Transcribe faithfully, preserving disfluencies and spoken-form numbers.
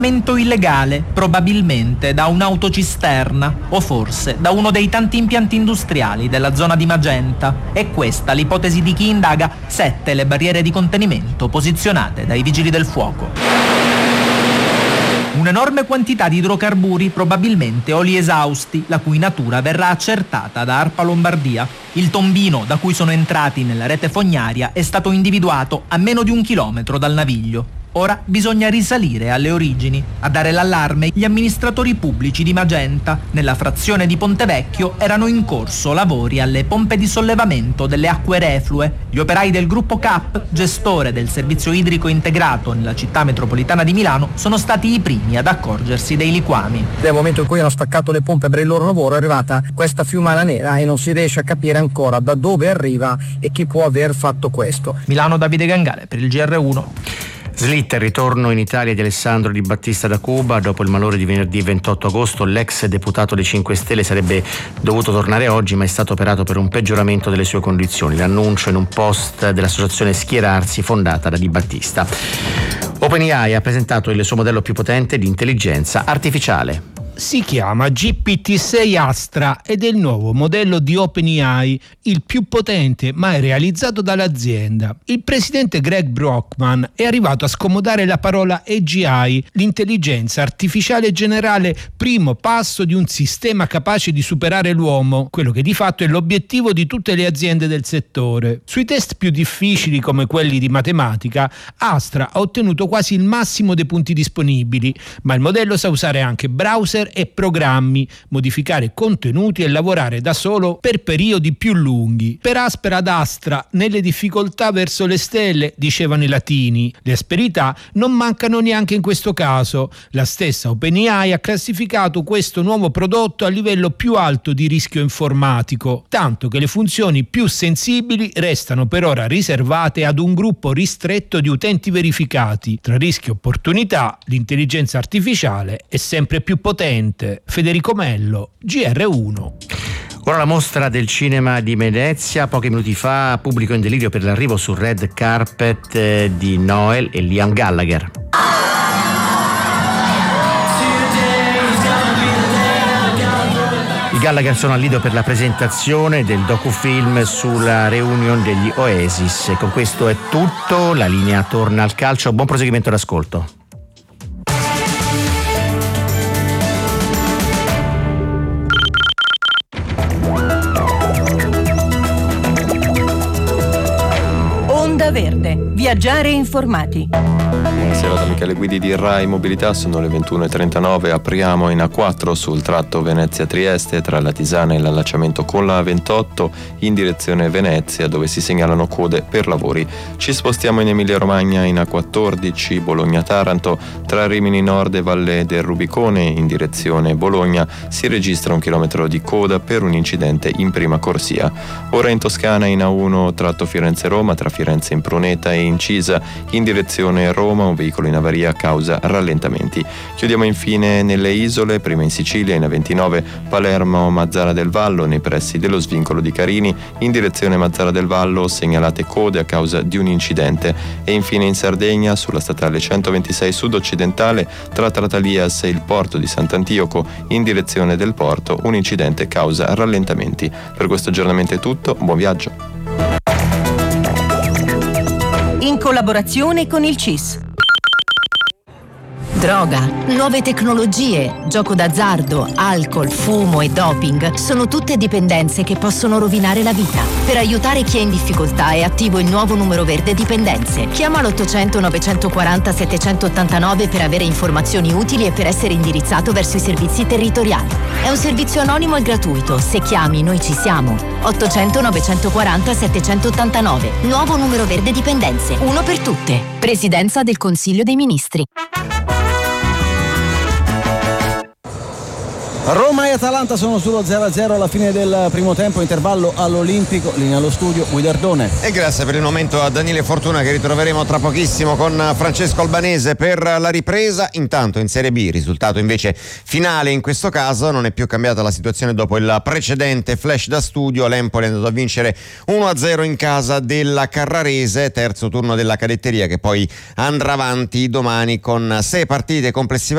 illegale, probabilmente da un'autocisterna o forse da uno dei tanti impianti industriali della zona di Magenta. È questa l'ipotesi di chi indaga sette le barriere di contenimento posizionate dai vigili del fuoco. Un'enorme quantità di idrocarburi, probabilmente oli esausti, la cui natura verrà accertata da ARPA Lombardia. Il tombino da cui sono entrati nella rete fognaria è stato individuato a meno di un chilometro dal naviglio. Ora bisogna risalire alle origini. A dare l'allarme gli amministratori pubblici di Magenta. Nella frazione di Pontevecchio erano in corso lavori alle pompe di sollevamento delle acque reflue. Gli operai del gruppo C A P, gestore del servizio idrico integrato nella città metropolitana di Milano, sono stati i primi ad accorgersi dei liquami. Nel momento in cui hanno staccato le pompe per il loro lavoro è arrivata questa fiumana nera e non si riesce a capire ancora da dove arriva e chi può aver fatto questo. Milano, Davide Gangale per il G R uno. Slitta il ritorno in Italia di Alessandro Di Battista da Cuba. Dopo il malore di venerdì ventotto agosto, l'ex deputato dei cinque Stelle sarebbe dovuto tornare oggi, ma è stato operato per un peggioramento delle sue condizioni. L'annuncio in un post dell'associazione Schierarsi, fondata da Di Battista. OpenAI ha presentato il suo modello più potente di intelligenza artificiale. Si chiama G P T sei Astra ed è il nuovo modello di OpenAI, il più potente mai realizzato dall'azienda. Il presidente Greg Brockman è arrivato a scomodare la parola A G I, l'intelligenza artificiale generale, primo passo di un sistema capace di superare l'uomo, quello che di fatto è l'obiettivo di tutte le aziende del settore. Sui test più difficili come quelli di matematica, Astra ha ottenuto quasi il massimo dei punti disponibili, ma il modello sa usare anche browser e programmi, modificare contenuti e lavorare da solo per periodi più lunghi. Per aspera ad Astra, nelle difficoltà verso le stelle, dicevano i latini. Le asperità non mancano neanche in questo caso. La stessa OpenAI ha classificato questo nuovo prodotto a livello più alto di rischio informatico, tanto che le funzioni più sensibili restano per ora riservate ad un gruppo ristretto di utenti verificati. Tra rischi e opportunità, l'intelligenza artificiale è sempre più potente. Federico Mello, G R uno. Ora la mostra del cinema di Venezia. Pochi minuti fa, pubblico in delirio per l'arrivo sul red carpet di Noel e Liam Gallagher. I Gallagher sono al Lido per la presentazione del docufilm sulla reunion degli Oasis. E con questo è tutto, la linea torna al calcio. Buon proseguimento d'ascolto. Verde. Viaggiare informati. Buonasera da Michele Guidi di Rai Mobilità, sono le ventuno e trentanove, apriamo in A quattro sul tratto Venezia-Trieste tra la Tisana e l'allacciamento con la A ventotto in direzione Venezia, dove si segnalano code per lavori. Ci spostiamo in Emilia-Romagna in A quattordici Bologna-Taranto tra Rimini Nord e Valle del Rubicone in direzione Bologna, si registra un chilometro di coda per un incidente in prima corsia. Ora in Toscana in A uno tratto Firenze-Roma tra Firenze in Pruneta e Incisa in direzione Roma, un veicolo in avaria causa rallentamenti. Chiudiamo infine nelle isole, prima in Sicilia in A ventinove Palermo-Mazzara del Vallo nei pressi dello svincolo di Carini in direzione Mazzara del Vallo, segnalate code a causa di un incidente. E infine in Sardegna sulla statale centoventisei sud-occidentale tra Tratalias e il porto di Sant'Antioco in direzione del porto, un incidente causa rallentamenti. Per questo aggiornamento è tutto, buon viaggio. In collaborazione con il C I S. Droga, nuove tecnologie, gioco d'azzardo, alcol, fumo e doping sono tutte dipendenze che possono rovinare la vita. Per aiutare chi è in difficoltà è attivo il nuovo numero verde dipendenze. Chiama l'ottocento novecentoquaranta settecentottantanove per avere informazioni utili e per essere indirizzato verso i servizi territoriali. È un servizio anonimo e gratuito. Se chiami, noi ci siamo. ottocento novecentoquaranta settecentottantanove. Nuovo numero verde dipendenze. Uno per tutte. Presidenza del Consiglio dei Ministri. Roma e Atalanta sono sullo zero a zero alla fine del primo tempo, intervallo all'Olimpico, linea allo studio Guidardone. E grazie per il momento a Daniele Fortuna, che ritroveremo tra pochissimo con Francesco Albanese per la ripresa. Intanto in Serie B, risultato invece finale in questo caso, non è più cambiata la situazione dopo il precedente flash da studio. L'Empoli è andato a vincere uno a zero in casa della Carrarese, terzo turno della cadetteria che poi andrà avanti domani con sei partite complessivamente.